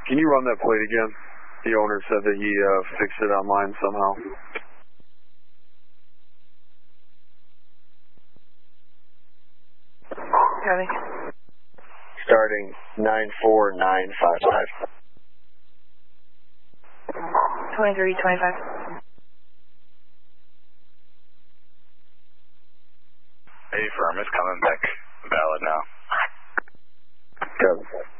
Can you run that plate again? The owner said that he fixed it online somehow. Copy. Starting 94955. 2325. A firm is coming back valid now. Copy.